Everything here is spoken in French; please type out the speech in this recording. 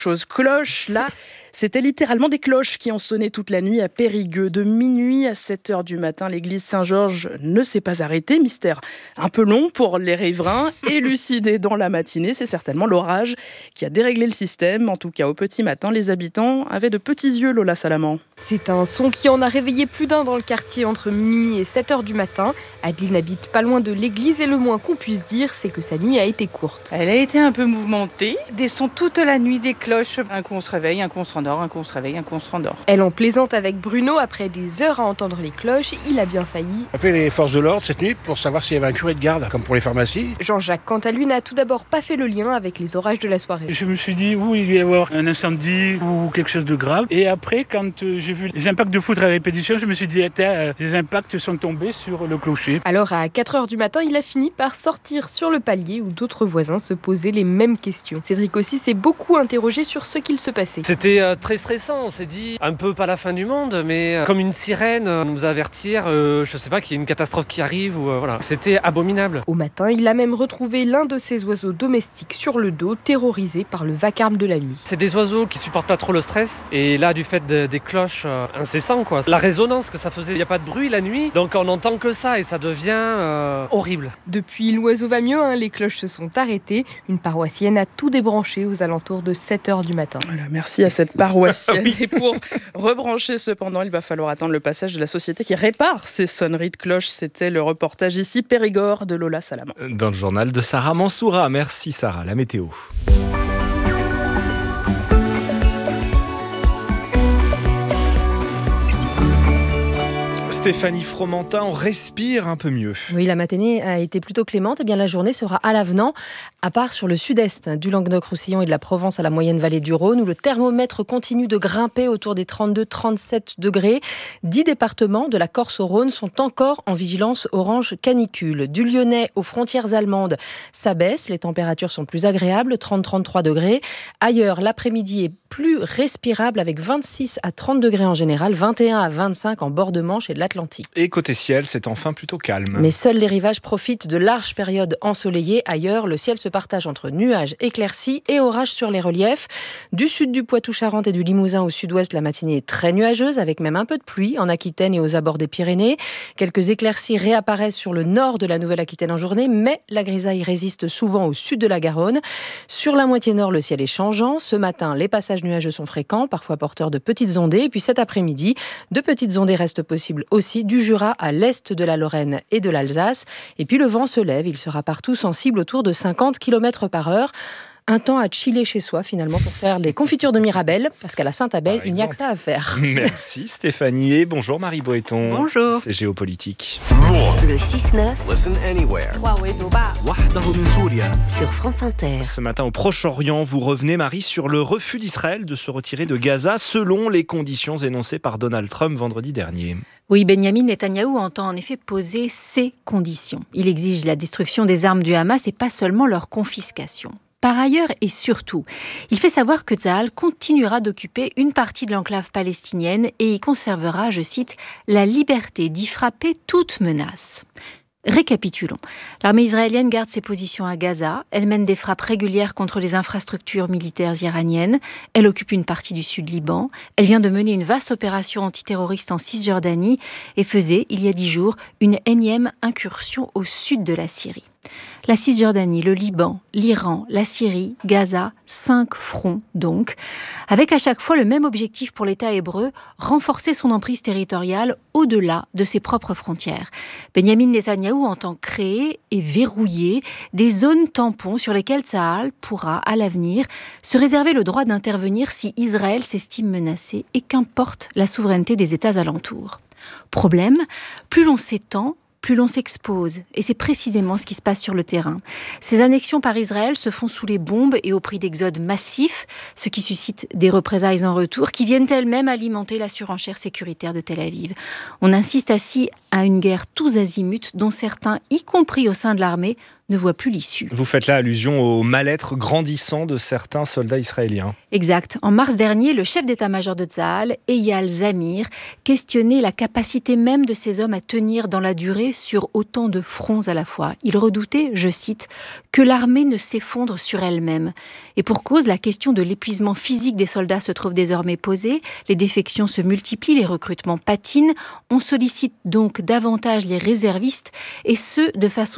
chose. Cloche, là, c'était littéralement des cloches qui ont sonné toute la nuit à Périgueux. De minuit à 7h du matin, l'église Saint-Georges ne s'est pas arrêtée. Mystère un peu long pour les riverains. Élucidé dans la matinée, c'est certainement l'orage qui a déréglé le système. En tout cas, au petit matin, les habitants avaient de petits yeux, Lola Salamand. C'est un son qui en a réveillé plus d'un dans le quartier entre minuit et 7h du matin. Adeline habite pas loin de l'église et le moins qu'on puisse dire, c'est que sa nuit a été courte. Elle a été un peu mouvementée. Des sons toute la nuit, des cloches. Un coup on se réveille, un coup on se rendort, un coup on se réveille, un coup on se rendort. Elle en plaisante avec Bruno. Après des heures à entendre les cloches, il a bien failli. Appelé les forces de l'ordre cette nuit pour savoir s'il y avait un curé de garde, comme pour les pharmacies. Jean-Jacques, quant à lui, n'a tout d'abord pas fait le lien avec les orages de la soirée. Je me suis dit, il va y avoir un incendie ou quelque chose de grave. Et après, quand j'ai vu les impacts de foudre à répétition, je me suis dit, les impacts sont tombés sur le clocher. Alors à 4h du matin, il a fini par sortir sur le palier où d'autres voisins se posaient les mêmes questions. Cédric aussi s'est beaucoup interrogé sur ce qu'il se passait. C'était très stressant, on s'est dit un peu pas la fin du monde, mais comme une sirène nous avertir, je sais pas, qu'il y a une catastrophe qui arrive ou voilà. C'était abominable. Au matin, il a même retrouvé l'un de ses oiseaux domestiques sur le dos, terrorisé par le vacarme de la nuit. C'est des oiseaux qui supportent pas trop le stress et là du fait des cloches incessantes quoi, la résonance que ça faisait, il y a pas de bruit la nuit, donc on n'entend que ça et ça devient horrible. Depuis, l'oiseau va mieux, les cloches se sont arrêtées. Une paroissienne a tout débranché aux alentours de 7h du matin. Voilà, merci à cette paroissienne. Et pour rebrancher cependant, il va falloir attendre le passage de la société qui répare ces sonneries de cloches. C'était le reportage ici, Périgord, de Lola Salamand. Dans le journal de Sarah Mansoura. Merci Sarah, la météo. Stéphanie Fromentin, on respire un peu mieux. Oui, la matinée a été plutôt clémente. Et bien la journée sera à l'avenant, à part sur le sud-est du Languedoc-Roussillon et de la Provence à la moyenne vallée du Rhône, où le thermomètre continue de grimper autour des 32-37 degrés. 10 départements de la Corse au Rhône sont encore en vigilance orange canicule. Du Lyonnais aux frontières allemandes, ça baisse. Les températures sont plus agréables, 30-33 degrés. Ailleurs, l'après-midi est plus respirable avec 26 à 30 degrés en général, 21 à 25 en bord de Manche et de l'Atlantique. Et côté ciel, c'est enfin plutôt calme. Mais seuls les rivages profitent de larges périodes ensoleillées. Ailleurs, le ciel se partage entre nuages éclaircis et orages sur les reliefs. Du sud du Poitou-Charentes et du Limousin au sud-ouest, la matinée est très nuageuse, avec même un peu de pluie en Aquitaine et aux abords des Pyrénées. Quelques éclaircies réapparaissent sur le nord de la Nouvelle-Aquitaine en journée, mais la grisaille résiste souvent au sud de la Garonne. Sur la moitié nord, le ciel est changeant. Ce matin, les passages nuageux sont fréquents, parfois porteurs de petites ondées. Et puis cet après-midi, de petites ondées restent possibles aussi du Jura à l'est de la Lorraine et de l'Alsace. Et puis le vent se lève, il sera partout sensible autour de 50 km/h. Un temps à chiller chez soi finalement pour faire les confitures de Mirabelle, parce qu'à la Sainte-Abel, il n'y a que ça à faire. Merci Stéphanie et bonjour Marie Boéton. Bonjour. C'est Géopolitique. Le 6-9. Listen anywhere. Sur France Inter. Ce matin au Proche-Orient, vous revenez Marie sur le refus d'Israël de se retirer de Gaza selon les conditions énoncées par Donald Trump vendredi dernier. Oui, Benyamin Netanyahou entend en effet poser ces conditions. Il exige la destruction des armes du Hamas et pas seulement leur confiscation. Par ailleurs et surtout, il fait savoir que Tsahal continuera d'occuper une partie de l'enclave palestinienne et y conservera, je cite, « la liberté d'y frapper toute menace ». Récapitulons. L'armée israélienne garde ses positions à Gaza. Elle mène des frappes régulières contre les infrastructures militaires iraniennes. Elle occupe une partie du sud Liban. Elle vient de mener une vaste opération antiterroriste en Cisjordanie et faisait, il y a 10 jours, une énième incursion au sud de la Syrie. La Cisjordanie, le Liban, l'Iran, la Syrie, Gaza, 5 fronts donc, avec à chaque fois le même objectif pour l'État hébreu, renforcer son emprise territoriale au-delà de ses propres frontières. Benyamin Netanyahou entend créer et verrouiller des zones tampons sur lesquelles Tsahal pourra, à l'avenir, se réserver le droit d'intervenir si Israël s'estime menacé et qu'importe la souveraineté des États alentours. Problème, plus l'on s'étend, plus l'on s'expose. Et c'est précisément ce qui se passe sur le terrain. Ces annexions par Israël se font sous les bombes et au prix d'exodes massifs, ce qui suscite des représailles en retour, qui viennent elles-mêmes alimenter la surenchère sécuritaire de Tel Aviv. On insiste ainsi à une guerre tous azimuts, dont certains, y compris au sein de l'armée, ne voient plus l'issue. Vous faites là allusion au mal-être grandissant de certains soldats israéliens. Exact. En mars dernier, le chef d'état-major de Tsahal, Eyal Zamir, questionnait la capacité même de ces hommes à tenir dans la durée sur autant de fronts à la fois. Il redoutait, je cite, que l'armée ne s'effondre sur elle-même. Et pour cause, la question de l'épuisement physique des soldats se trouve désormais posée. Les défections se multiplient, les recrutements patinent. On sollicite donc davantage les réservistes, et ce, de façon